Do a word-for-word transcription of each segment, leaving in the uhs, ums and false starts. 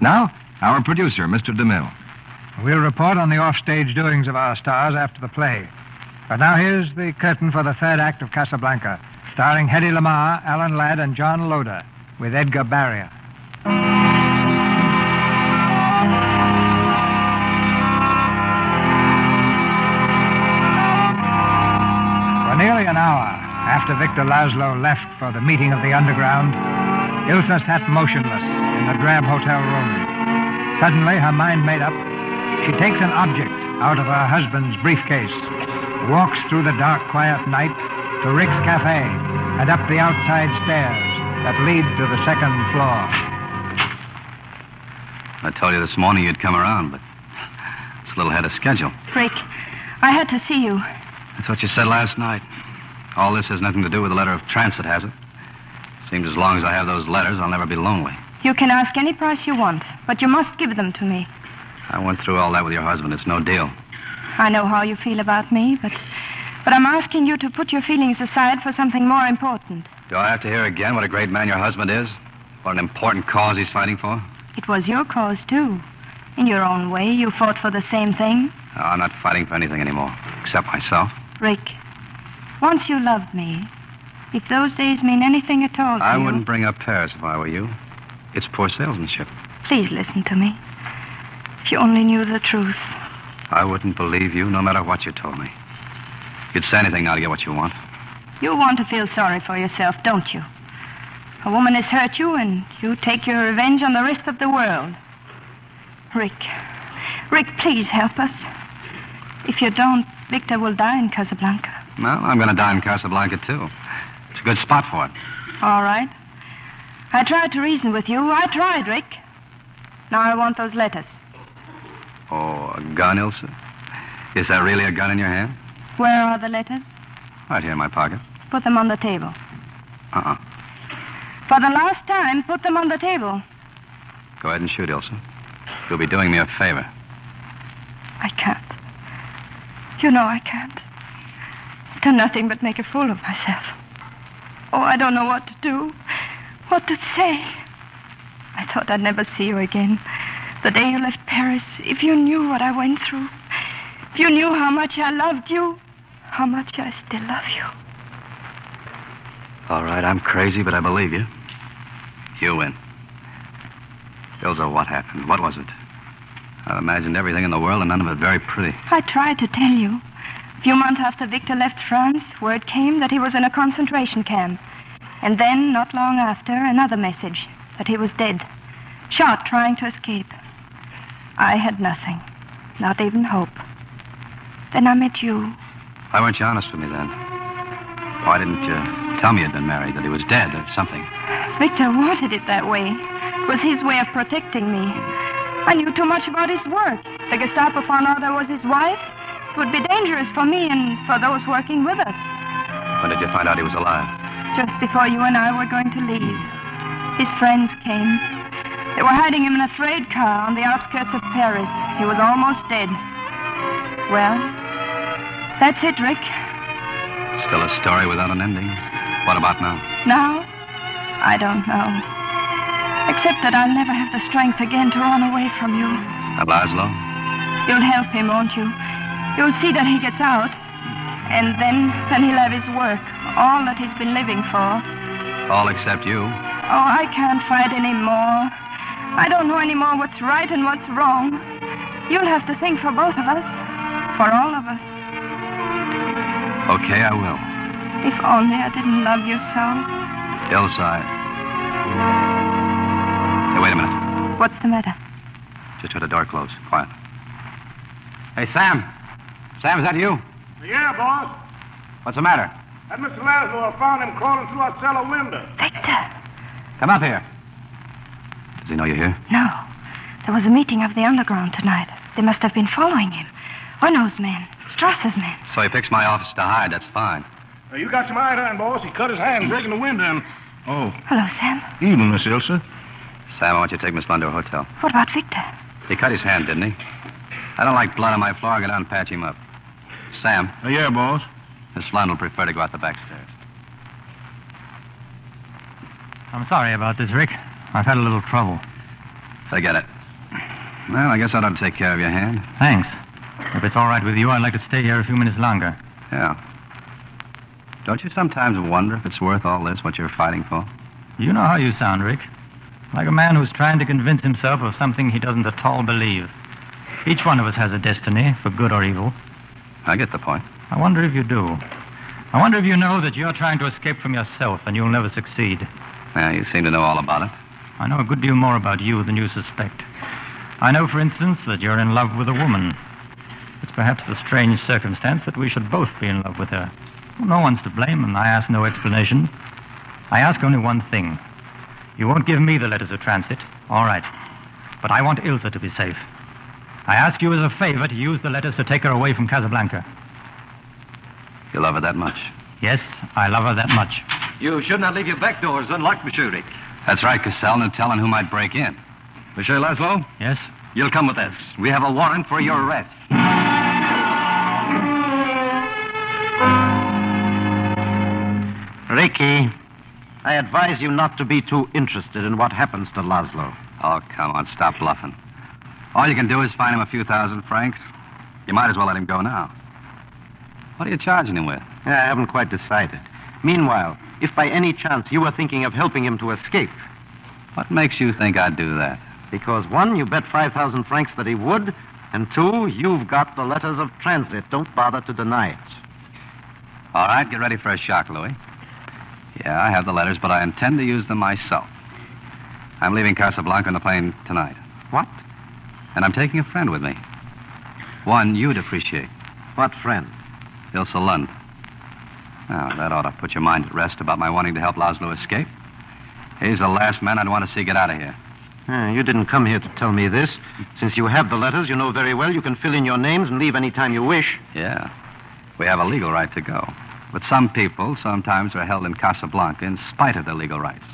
Now, our producer, Mister DeMille. We'll report on the offstage doings of our stars after the play. But now here's the curtain for the third act of Casablanca, starring Hedy Lamarr, Alan Ladd, and John Loder, with Edgar Barrier. For nearly an hour after Victor Laszlo left for the meeting of the underground, Ilsa sat motionless in the drab hotel room. Suddenly, her mind made up, she takes an object out of her husband's briefcase, walks through the dark, quiet night to Rick's Cafe and up the outside stairs that lead to the second floor. I told you this morning you'd come around, but it's a little ahead of schedule. Rick, I had to see you. That's what you said last night. All this has nothing to do with the letter of transit, has it? Seems as long as I have those letters, I'll never be lonely. You can ask any price you want, but you must give them to me. I went through all that with your husband. It's no deal. I know how you feel about me, but but I'm asking you to put your feelings aside for something more important. Do I have to hear again what a great man your husband is? What an important cause he's fighting for? It was your cause, too. In your own way, you fought for the same thing. No, I'm not fighting for anything anymore, except myself. Rick, once you loved me, if those days mean anything at all to I you... wouldn't bring up Paris if I were you. It's poor salesmanship. Please listen to me. If you only knew the truth. I wouldn't believe you no matter what you told me. You'd say anything now to get what you want. You want to feel sorry for yourself, don't you? A woman has hurt you, and you take your revenge on the rest of the world. Rick, Rick, please help us. If you don't, Victor will die in Casablanca. Well, I'm going to die in Casablanca, too. It's a good spot for it. All right. I tried to reason with you. I tried, Rick. Now I want those letters. Oh, a gun, Ilsa? Is that really a gun in your hand? Where are the letters? Right here in my pocket. Put them on the table. Uh-uh. For the last time, put them on the table. Go ahead and shoot, Ilsa. You'll be doing me a favor. I can't. You know I can't. I've done nothing but make a fool of myself. Oh, I don't know what to do. What to say. I thought I'd never see you again. The day you left Paris, if you knew what I went through, if you knew how much I loved you, how much I still love you. All right, I'm crazy, but I believe you. You win. Ilsa, what happened? What was it? I've imagined everything in the world, and none of it very pretty. I tried to tell you. A few months after Victor left France, word came that he was in a concentration camp. And then, not long after, another message, that he was dead. Shot trying to escape. I had nothing. Not even hope. Then I met you. Why weren't you honest with me then? Why didn't you tell me you'd been married, that he was dead or something? Victor wanted it that way. It was his way of protecting me. I knew too much about his work. The Gestapo found out I was his wife. It would be dangerous for me and for those working with us. When did you find out he was alive? Just before you and I were going to leave. His friends came. They were hiding him in a freight car on the outskirts of Paris. He was almost dead. Well, that's it, Rick. Still a story without an ending. What about now? Now? I don't know. Except that I'll never have the strength again to run away from you. And Laszlo? You'll help him, won't you? You'll see that he gets out. And then, then he'll have his work. All that he's been living for. All except you. Oh, I can't fight anymore. I don't know anymore what's right and what's wrong. You'll have to think for both of us. For all of us. Okay, I will. If only I didn't love you so. Ilsa. Hey, wait a minute. What's the matter? Just heard the door close. Quiet. Hey, Sam. Sam, is that you? Yeah, boss. What's the matter? That Mister Laszlo, I found him crawling through our cellar window. Victor. Come up here. Does he know you're here? No. There was a meeting of the underground tonight. They must have been following him. Renault's men. Strasser's men. So he picks my office to hide. That's fine. Uh, you got some iron, boss. He cut his hand breaking the window and... Oh. Hello, Sam. Evening, Miss Ilsa. Sam, I want you to take Miss Lund to a hotel. What about Victor? He cut his hand, didn't he? I don't like blood on my floor. I'll go down and patch him up. Sam. Uh, yeah, boss. Miss Lund will prefer to go out the back stairs. I'm sorry about this, Rick. I've had a little trouble. Forget it. Well, I guess I ought to take care of your hand. Thanks. If it's all right with you, I'd like to stay here a few minutes longer. Yeah. Don't you sometimes wonder if it's worth all this, what you're fighting for? You know how you sound, Rick. Like a man who's trying to convince himself of something he doesn't at all believe. Each one of us has a destiny, for good or evil. I get the point. I wonder if you do. I wonder if you know that you're trying to escape from yourself and you'll never succeed. Yeah, you seem to know all about it. I know a good deal more about you than you suspect. I know, for instance, that you're in love with a woman. It's perhaps the strange circumstance that we should both be in love with her. Well, no one's to blame, and I ask no explanations. I ask only one thing. You won't give me the letters of transit. All right. But I want Ilsa to be safe. I ask you as a favor to use the letters to take her away from Casablanca. You love her that much? Yes, I love her that much. You should not leave your back doors unlocked, Monsieur Rick. That's right, Cassell, and telling who might break in. Monsieur Laszlo, Yes? you'll come with us. We have a warrant for your arrest. Ricky, I advise you not to be too interested in what happens to Laszlo. Oh, come on, stop bluffing. All you can do is find him a few thousand francs. You might as well let him go now. What are you charging him with? Yeah, I haven't quite decided. Meanwhile, if by any chance you were thinking of helping him to escape, What makes you think I'd do that? because one, you bet five thousand francs that he would, and two, you've got the letters of transit. Don't bother to deny it. All right, get ready for a shock, Louis. Yeah, I have the letters, but I intend to use them myself. I'm leaving Casablanca on the plane tonight. What? And I'm taking a friend with me. One you'd appreciate. What friend? Ilsa Lund. Now, that ought to put your mind at rest about my wanting to help Laszlo escape. He's the last man I'd want to see get out of here. Uh, you didn't come here to tell me this. Since you have the letters, you know very well you can fill in your names and leave any time you wish. Yeah. We have a legal right to go. But some people sometimes are held in Casablanca in spite of their legal rights.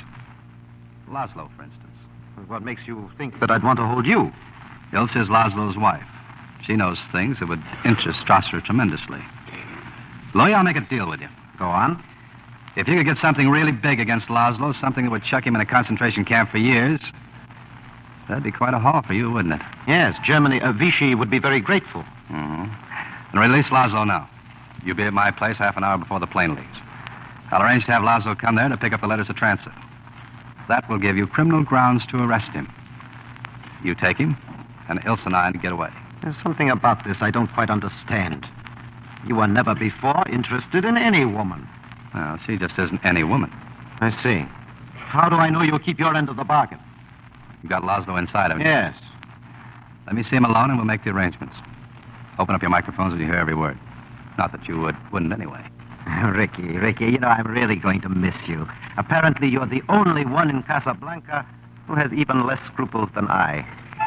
Laszlo, for instance. What makes you think that I'd want to hold you? Ilsa's Laszlo's wife. She knows things that would interest Strasser tremendously. Louis, I'll make a deal with you. Go on. If you could get something really big against Laszlo, something that would chuck him in a concentration camp for years, that'd be quite a haul for you, wouldn't it? Yes, Germany, uh, Vichy would be very grateful. Mm-hmm. And release Laszlo now. You'll be at my place half an hour before the plane leaves. I'll arrange to have Laszlo come there to pick up the letters of transit. That will give you criminal grounds to arrest him. You take him, and Ilsa and I get away. There's something about this I don't quite understand. You were never before interested in any woman. Well, she just isn't any woman. I see. How do I know you'll keep your end of the bargain? You've got Laszlo inside of you. Yes. Let me see him alone, and we'll make the arrangements. Open up your microphones and you hear every word. Not that you would, wouldn't anyway. Ricky, Ricky, you know, I'm really going to miss you. Apparently, you're the only one in Casablanca who has even less scruples than I.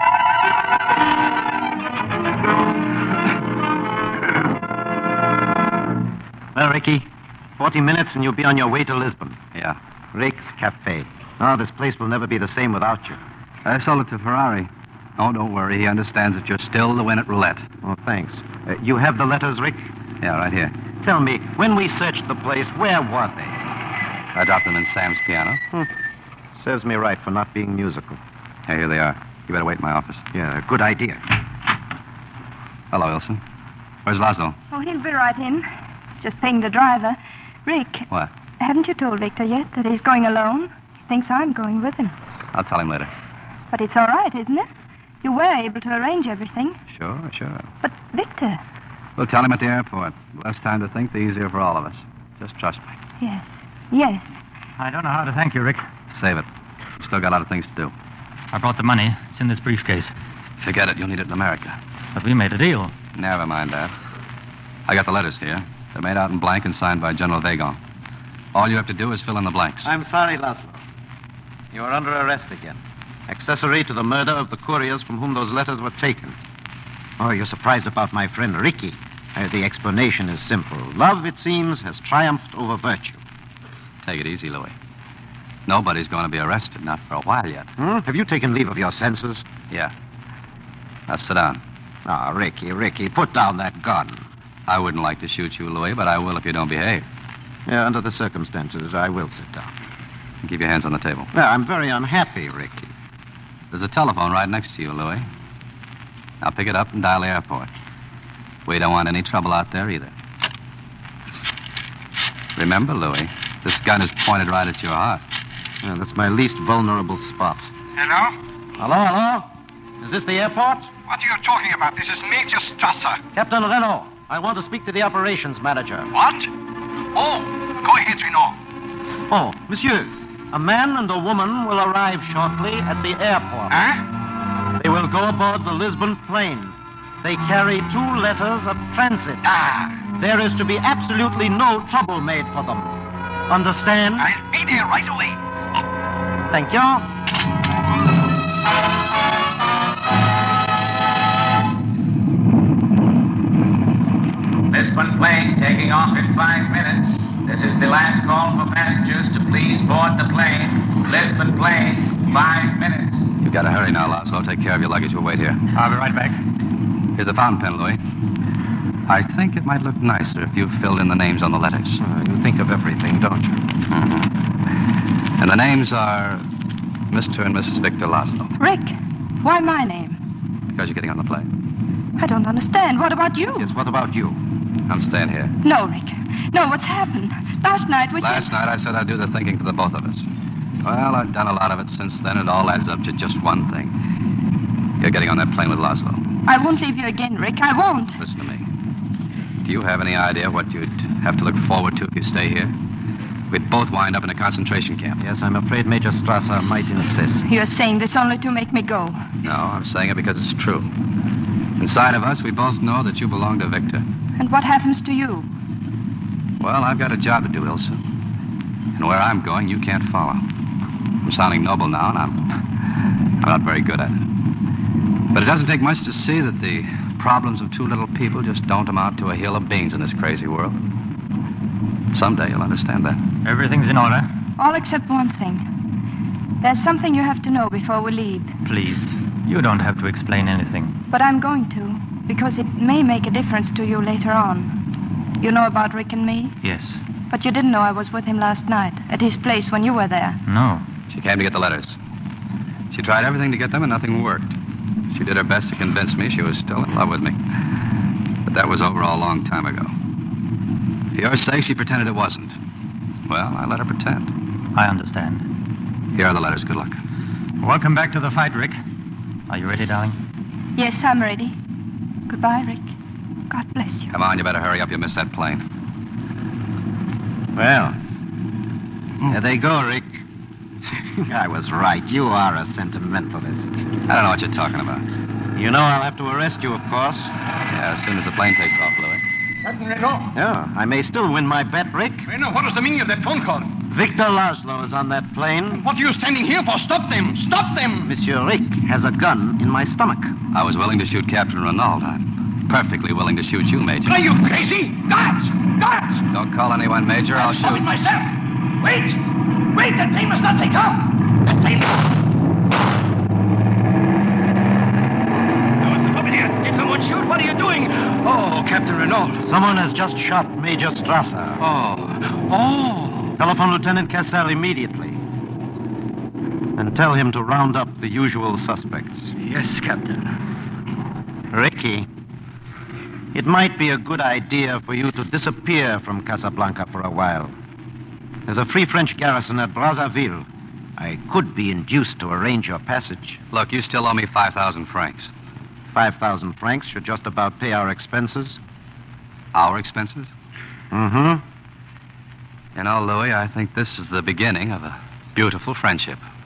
Well, Ricky, forty minutes and you'll be on your way to Lisbon. Yeah. Rick's Cafe. Oh, this place will never be the same without you. I sold it to Ferrari. Oh, don't worry. He understands that you're still the win at roulette. Oh, thanks. Uh, you have the letters, Rick? Yeah, right here. Tell me, when we searched the place, where were they? I dropped them in Sam's piano. Hmm. Serves me right for not being musical. Hey, here they are. You better wait in my office. Yeah, good idea. Hello, Ilsa. Where's Laszlo? Oh, he'll be right in. Just paying the driver. Rick. What? Haven't you told Victor yet that he's going alone? He thinks I'm going with him. I'll tell him later. But it's all right, isn't it? You were able to arrange everything. Sure, sure. But Victor... We'll tell him at the airport. The less time to think, the easier for all of us. Just trust me. Yes. Yes. I don't know how to thank you, Rick. Save it. We've still got a lot of things to do. I brought the money. It's in this briefcase. Forget it. You'll need it in America. But we made a deal. Never mind that. I got the letters here. They're made out in blank and signed by General Vagon. All you have to do is fill in the blanks. I'm sorry, Laszlo. You are under arrest again. Accessory to the murder of the couriers from whom those letters were taken. Oh, you're surprised about my friend Ricky. Uh, the explanation is simple. Love, it seems, has triumphed over virtue. Take it easy, Louis. Nobody's going to be arrested, not for a while yet. Hmm? Have you taken leave of your senses? Yeah. Now sit down. Ah, Ricky, Ricky, put down that gun. I wouldn't like to shoot you, Louis, but I will if you don't behave. Yeah, under the circumstances, I will sit down. Keep your hands on the table. Well, I'm very unhappy, Ricky. There's a telephone right next to you, Louis. Now pick it up and dial the airport. We don't want any trouble out there either. Remember, Louis, this gun is pointed right at your heart. Yeah, that's my least vulnerable spot. Hello? Hello, hello? Is this the airport? What are you talking about? This is Major Strasser. Captain Renault, I want to speak to the operations manager. What? Oh, go ahead, Renault. Oh, monsieur, a man and a woman will arrive shortly at the airport. Huh? They will go aboard the Lisbon plane. They carry two letters of transit. Ah, There is to be absolutely no trouble made for them. Understand? I'll be there right away. Thank you. Lisbon plane taking off in five minutes. This is the last call for passengers to please board the plane. Lisbon plane, five minutes. You've got to hurry now, Laszlo. Take care of your luggage. We'll wait here. I'll be right back. Here's a fountain pen, Louis. I think it might look nicer if you filled in the names on the letters. Uh, you think of everything, don't you? Mm-hmm. And the names are Mister and Missus Victor Laszlo. Rick, why my name? Because you're getting on the plane. I don't understand. What about you? Yes, what about you? I'm staying here. No, Rick. No, what's happened? Last night we Last said... night I said I'd do the thinking for the both of us. Well, I've done a lot of it since then. It all adds up to just one thing. You're getting on that plane with Laszlo. I won't leave you again, Rick. I won't. Listen to me. Do you have any idea what you'd have to look forward to if you stay here? We'd both wind up in a concentration camp. Yes, I'm afraid Major Strasser might insist. You're saying this only to make me go. No, I'm saying it because it's true. Inside of us, we both know that you belong to Victor. And what happens to you? Well, I've got a job to do, Ilsa. And where I'm going, you can't follow. I'm sounding noble now, and I'm, I'm not very good at it. But it doesn't take much to see that the problems of two little people just don't amount to a hill of beans in this crazy world. Someday you'll understand that. Everything's in order. All except one thing. There's something you have to know before we leave. Please, you don't have to explain anything. But I'm going to, because it may make a difference to you later on. You know about Rick and me? Yes. But you didn't know I was with him last night, at his place when you were there. No. She came to get the letters. She tried everything to get them, and nothing worked. She did her best to convince me she was still in love with me. But that was over a long time ago. For your sake, she pretended it wasn't. Well, I let her pretend. I understand. Here are the letters. Good luck. Welcome back to the fight, Rick. Are you ready, darling? Yes, I'm ready. Goodbye, Rick. God bless you. Come on, you better hurry up. You'll miss that plane. Well, here they go, Rick. I was right. You are a sentimentalist. I don't know what you're talking about. You know I'll have to arrest you, of course. Yeah, as soon as the plane takes off, Louis. Captain Renault. Yeah, I may still win my bet, Rick. Renault, what is the meaning of that phone call? Victor Laszlo is on that plane. What are you standing here for? Stop them! Stop them! Monsieur Rick has a gun in my stomach. I was willing to shoot Captain Renault. I'm perfectly willing to shoot you, Major. Are you crazy? Guards! Guards! Don't call anyone, Major. I'll Stop it shoot. myself! Wait! Wait, that plane must not take off! That plane... Now, what's the trouble here? Did someone shoot? What are you doing? Oh, Captain Renault. Someone has just shot Major Strasser. Oh. Oh. Telephone Lieutenant Cassell immediately. And tell him to round up the usual suspects. Yes, Captain. Ricky, it might be a good idea for you to disappear from Casablanca for a while. There's a Free French garrison at Brazzaville. I could be induced to arrange your passage. Look, you still owe me five thousand francs. Five thousand francs should just about pay our expenses. Our expenses? Mm-hmm. You know, Louis, I think this is the beginning of a beautiful friendship.